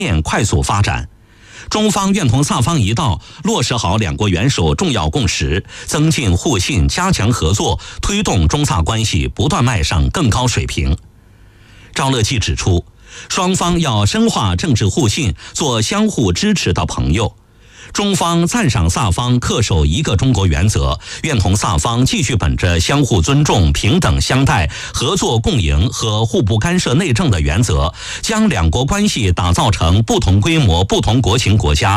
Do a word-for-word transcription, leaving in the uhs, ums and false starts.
面快速发展。中方愿同萨方一道，落实好两国元首重要共识，增进互信，加强合作，推动中萨关系不断迈上更高水平。赵乐际指出，双方要深化政治互信，做相互支持的朋友。中方赞赏萨方恪守一个中国原则，愿同萨方继续本着相互尊重、平等相待、合作共赢和互不干涉内政的原则，将两国关系打造成不同规模、不同国情国家